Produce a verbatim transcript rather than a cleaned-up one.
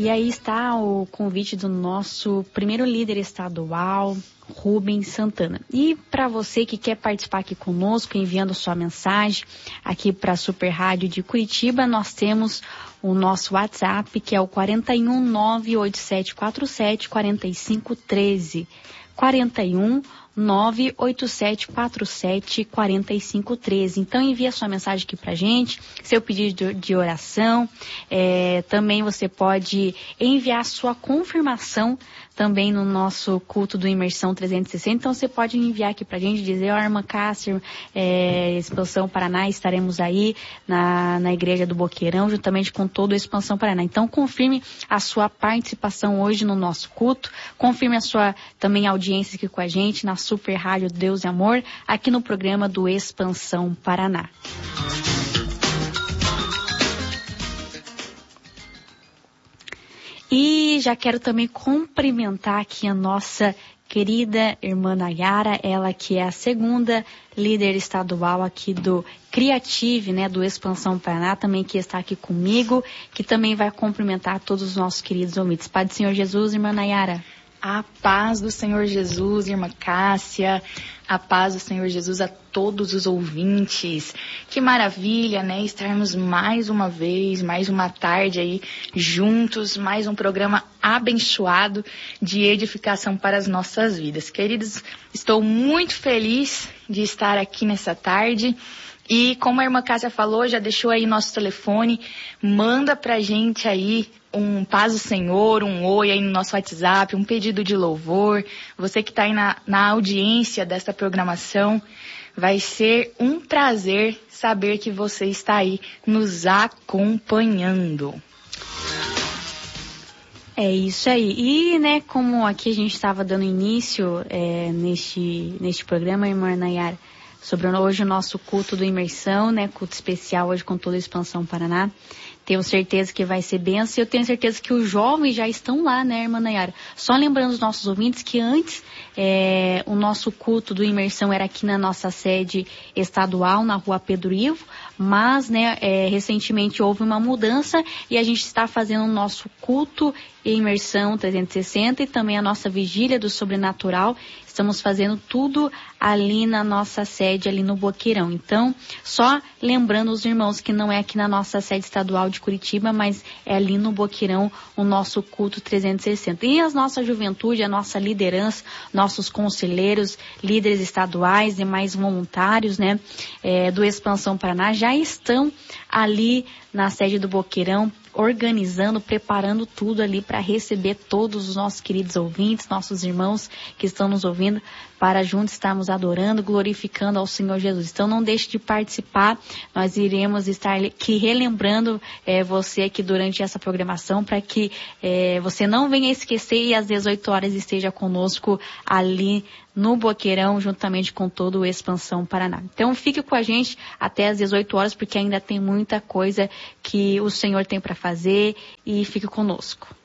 E aí está o convite do nosso primeiro líder estadual, Rubens Santana. E para você que quer participar aqui conosco, enviando sua mensagem aqui para a Super Rádio de Curitiba, nós temos o nosso WhatsApp, que é o quatro um nove oito sete quatro sete quatro cinco um três. quatro um nove oito sete quatro sete quatro cinco um três. Então envia sua mensagem aqui pra gente, seu pedido de oração. É, também você pode enviar sua confirmação também no nosso culto do Imersão trezentos e sessenta. Então você pode enviar aqui pra gente, dizer, ó, oh, irmã Cássia, é, Expansão Paraná, estaremos aí na, na igreja do Boqueirão, juntamente com todo a Expansão Paraná. Então confirme a sua participação hoje no nosso culto, confirme a sua também audiência aqui com a gente na Super Rádio Deus e Amor, aqui no programa do Expansão Paraná. E já quero também cumprimentar aqui a nossa querida irmã Nayara, ela que é a segunda líder estadual aqui do Criative, né, do Expansão Paraná, também que está aqui comigo, que também vai cumprimentar todos os nossos queridos ouvintes. Pai do Senhor Jesus, irmã Nayara. A paz do Senhor Jesus, irmã Cássia, a paz do Senhor Jesus a todos os ouvintes. Que maravilha, né, estarmos mais uma vez, mais uma tarde aí juntos, mais um programa abençoado de edificação para as nossas vidas. Queridos, estou muito feliz de estar aqui nessa tarde. E como a irmã Cássia falou, já deixou aí nosso telefone, manda pra gente aí um paz do Senhor, um oi aí no nosso WhatsApp, um pedido de louvor. Você que está aí na, na audiência desta programação, vai ser um prazer saber que você está aí nos acompanhando. É isso aí. E, né, como aqui a gente estava dando início é, neste, neste programa, irmã Nayara, sobre hoje o nosso culto do Imersão, né, culto especial hoje com toda a Expansão Paraná. Tenho certeza que vai ser benção e eu tenho certeza que os jovens já estão lá, né, irmã Nayara? Só lembrando os nossos ouvintes que antes é, o nosso culto do Imersão era aqui na nossa sede estadual, na rua Pedro Ivo, mas, né, é, recentemente houve uma mudança e a gente está fazendo o nosso culto e Imersão trezentos e sessenta e também a nossa vigília do sobrenatural. Estamos fazendo tudo ali na nossa sede, ali no Boqueirão. Então, só lembrando os irmãos que não é aqui na nossa sede estadual de Curitiba, mas é ali no Boqueirão o nosso culto trezentos e sessenta. E a nossa juventude, a nossa liderança, nossos conselheiros, líderes estaduais, demais voluntários, né, é, do Expansão Paraná, já estão ali na sede do Boqueirão, organizando, preparando tudo ali para receber todos os nossos queridos ouvintes, nossos irmãos que estão nos ouvindo, para juntos estarmos adorando, glorificando ao Senhor Jesus. Então não deixe de participar, nós iremos estar aqui relembrando é, você aqui durante essa programação, para que é, você não venha esquecer e às dezoito horas esteja conosco ali no Boqueirão, juntamente com todo o Expansão Paraná. Então fique com a gente até às dezoito horas, porque ainda tem muita coisa que o Senhor tem para fazer, e fique conosco.